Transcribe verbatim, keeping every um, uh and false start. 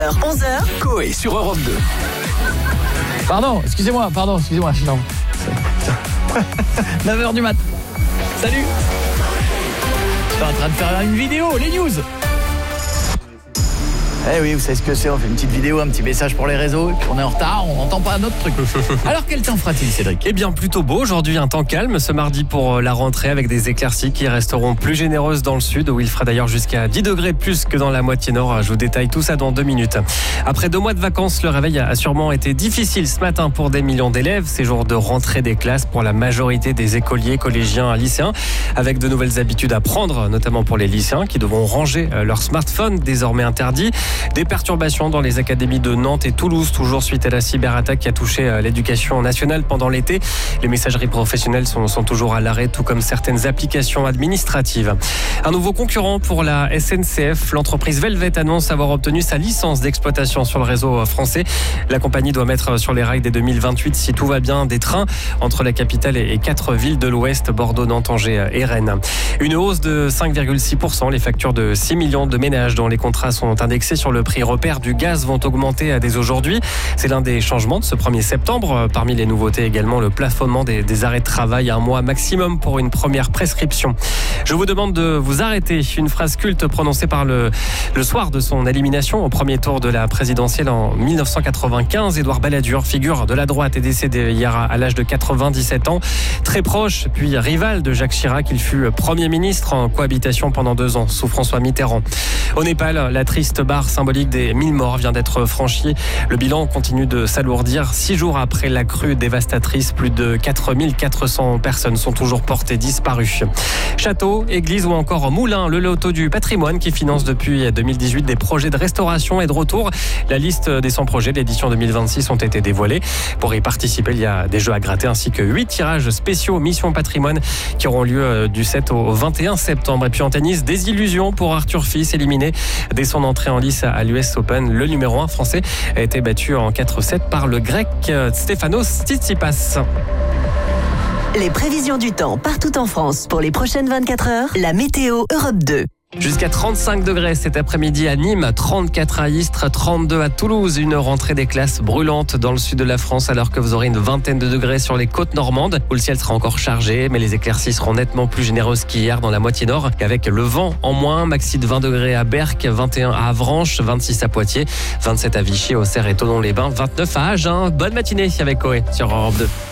onze heures, Coé sur Europe deux. Pardon, excusez-moi, pardon, excusez-moi. Non. neuf heures du mat. Salut. Je suis en train de faire une vidéo, les news. Eh oui, vous savez ce que c'est, on fait une petite vidéo, un petit message pour les réseaux, et puis on est en retard, on n'entend pas notre truc. Alors quel temps fera-t-il, Cédric ? Eh bien plutôt beau, aujourd'hui un temps calme ce mardi pour la rentrée avec des éclaircies qui resteront plus généreuses dans le sud où il fera d'ailleurs jusqu'à dix degrés plus que dans la moitié nord. Je vous détaille tout ça dans deux minutes. Après deux mois de vacances, le réveil a sûrement été difficile ce matin pour des millions d'élèves. C'est jour de rentrée des classes pour la majorité des écoliers, collégiens, lycéens, avec de nouvelles habitudes à prendre, notamment pour les lycéens qui devront ranger leur smartphone désormais interdit. Des perturbations dans les académies de Nantes et Toulouse, toujours suite à la cyberattaque qui a touché l'éducation nationale pendant l'été. Les messageries professionnelles sont, sont toujours à l'arrêt, tout comme certaines applications administratives. Un nouveau concurrent pour la S N C F. L'entreprise Velvet annonce avoir obtenu sa licence d'exploitation sur le réseau français. La compagnie doit mettre sur les rails dès deux mille vingt-huit, si tout va bien, des trains entre la capitale et quatre villes de l'Ouest, Bordeaux, Nantes, Angers et Rennes. Une hausse de cinq virgule six pour cent. Les factures de six millions de ménages dont les contrats sont indexés sur le prix repères du gaz vont augmenter dès aujourd'hui. C'est l'un des changements de ce premier septembre. Parmi les nouveautés également, le plafonnement des, des arrêts de travail à un mois maximum pour une première prescription. Je vous demande de vous arrêter. Une phrase culte prononcée par le, le soir de son élimination au premier tour de la présidentielle en dix-neuf cent quatre-vingt-quinze. Édouard Balladur, figure de la droite, est décédé hier à l'âge de quatre-vingt-dix-sept ans. Très proche, puis rival de Jacques Chirac, il fut Premier ministre en cohabitation pendant deux ans sous François Mitterrand. Au Népal, la triste barre symbolique des mille morts vient d'être franchie. Le bilan continue de s'alourdir. Six jours après la crue dévastatrice, plus de quatre mille quatre cents personnes sont toujours portées disparues. Châteaux, églises ou encore moulins, le loto du patrimoine qui finance depuis deux mille dix-huit des projets de restauration et de retour. La liste des cent projets de l'édition deux mille vingt-six ont été dévoilés. Pour y participer, il y a des jeux à gratter ainsi que huit tirages spéciaux Mission Patrimoine qui auront lieu du sept au vingt et un septembre. Et puis en tennis, des illusions pour Arthur Fils, éliminé dès son entrée en lice à l'U S Open. Le numéro un français a été battu en quatre sept par le grec Stefanos Tsitsipas. Les prévisions du temps partout en France pour les prochaines vingt-quatre heures. La météo Europe deux. Jusqu'à trente-cinq degrés cet après-midi à Nîmes, trente-quatre à Istres, trente-deux à Toulouse. Une rentrée des classes brûlante dans le sud de la France alors que vous aurez une vingtaine de degrés sur les côtes normandes où le ciel sera encore chargé, mais les éclaircies seront nettement plus généreuses qu'hier dans la moitié nord avec le vent en moins. Maxi de vingt degrés à Berck, vingt et un à Avranches, vingt-six à Poitiers, vingt-sept à Vichy, Auxerre et Thonon-les-Bains, vingt-neuf à Agen. Bonne matinée avec Coé sur Europe deux.